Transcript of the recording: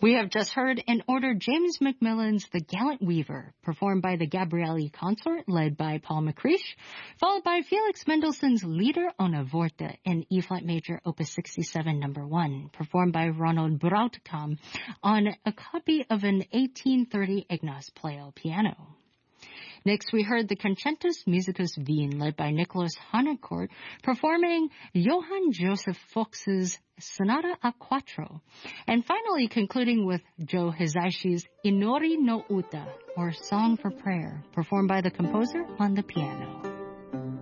We have just heard in order James Macmillan's The Gallant Weaver, performed by the Gabrieli Consort, led by Paul McCreish, followed by Felix Mendelssohn's Lieder ohne Worte in E-flat major, opus 67, number 1, performed by Ronald Brautigam on a copy of an 1830 Ignaz Pleyel piano. Next, we heard the Concertus Musicus Wien, led by Nicholas Harnoncourt, performing Johann Joseph Fuchs's Sonata a Quattro. And finally, concluding with Joe Hisaishi's Inori no Uta, or Song for Prayer, performed by the composer on the piano.